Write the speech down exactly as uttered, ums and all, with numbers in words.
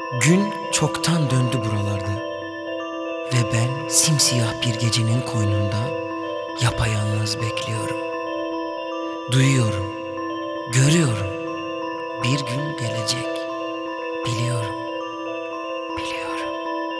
Gün çoktan döndü buralarda ve ben simsiyah bir gecenin koynunda yapayalnız bekliyorum. Duyuyorum, görüyorum, bir gün gelecek, biliyorum.